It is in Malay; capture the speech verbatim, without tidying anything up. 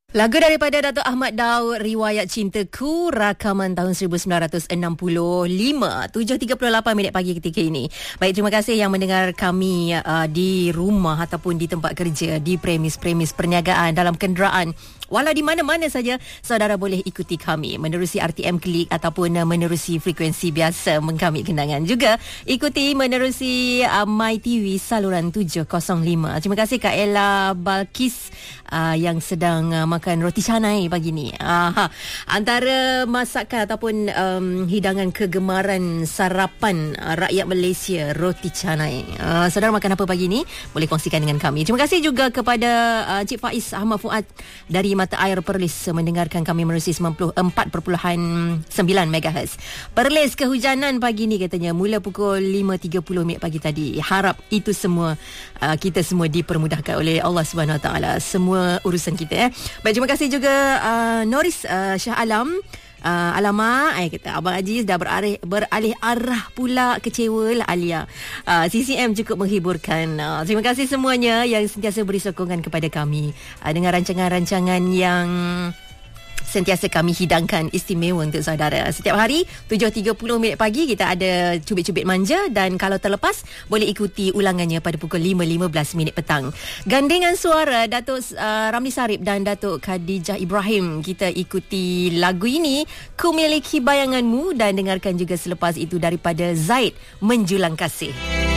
Lagu daripada Datuk Ahmad Daud, Riwayat Cintaku, rakaman tahun seribu sembilan ratus enam puluh lima, tujuh tiga puluh lapan minit pagi ketika ini. Baik, terima kasih yang mendengar kami uh, di rumah ataupun di tempat kerja, di premis-premis perniagaan, dalam kenderaan. Walau di mana-mana saja, saudara boleh ikuti kami menerusi R T M Klik ataupun uh, menerusi frekuensi biasa Mengkamit Kenangan. Juga ikuti menerusi uh, MyTV saluran tujuh kosong lima. Terima kasih Kak Ella Balkis uh, yang sedang uh, makan roti canai pagi ni. Aha. Antara masakan ataupun um, hidangan kegemaran sarapan uh, rakyat Malaysia, roti canai. Uh, saudara makan apa pagi ni? Boleh kongsikan dengan kami. Terima kasih juga kepada uh, Cik Faiz Ahmad Fuad dari Mata Air Perlis mendengarkan kami menerusi sembilan puluh empat perpuluhan sembilan megahertz. Perlis kehujanan pagi ni katanya mula pukul lima tiga puluh minit pagi tadi. Harap itu semua uh, kita semua dipermudahkan oleh Allah Subhanahu Wa Taala semua urusan kita eh. Baik, terima kasih juga uh, Noris uh, Shah Alam. Uh, alamak, eh, kata Abang Aziz dah beralih, beralih arah pula, kecewa lah Alia. uh, C C M cukup menghiburkan. uh, Terima kasih semuanya yang sentiasa beri sokongan kepada kami uh, dengan rancangan-rancangan yang sentiasa kami hidangkan istimewa untuk saudara. Setiap hari tujuh tiga puluh minit pagi kita ada Cubit-Cubit Manja, dan kalau terlepas boleh ikuti ulangannya pada pukul lima lima belas minit petang. Gandengan suara Datuk uh, Ramli Sarip dan Datuk Khadijah Ibrahim. Kita ikuti lagu ini, Ku Miliki Bayanganmu, dan dengarkan juga selepas itu daripada Zaid, Menjulang Kasih.